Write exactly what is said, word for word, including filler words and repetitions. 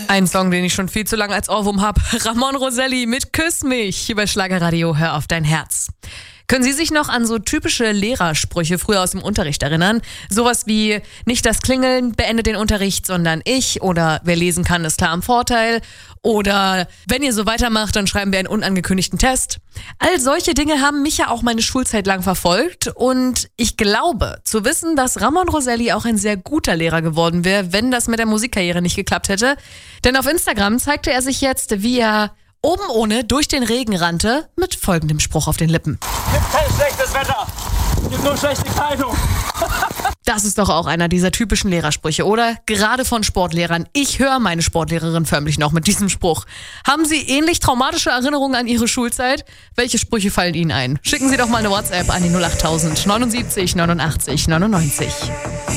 Ein Song, den ich schon viel zu lange als Ohrwurm habe. Ramon Roselli mit Küss mich über Schlagerradio, hör auf dein Herz. Können Sie sich noch an so typische Lehrersprüche früher aus dem Unterricht erinnern? Sowas wie, nicht das Klingeln beendet den Unterricht, sondern ich. Oder wer lesen kann, ist klar am Vorteil. Oder wenn ihr so weitermacht, dann schreiben wir einen unangekündigten Test. All solche Dinge haben mich ja auch meine Schulzeit lang verfolgt. Und ich glaube, zu wissen, dass Ramon Roselli auch ein sehr guter Lehrer geworden wäre, wenn das mit der Musikkarriere nicht geklappt hätte. Denn auf Instagram zeigte er sich jetzt, wie er oben ohne durch den Regen rannte, mit folgendem Spruch auf den Lippen. Gibt kein schlechtes Wetter, gibt nur schlechte Kleidung. Das ist doch auch einer dieser typischen Lehrersprüche, oder? Gerade von Sportlehrern. Ich höre meine Sportlehrerin förmlich noch mit diesem Spruch. Haben Sie ähnlich traumatische Erinnerungen an Ihre Schulzeit? Welche Sprüche fallen Ihnen ein? Schicken Sie doch mal eine WhatsApp an die null acht tausend neunundsiebzig neunundachtzig neunundneunzig.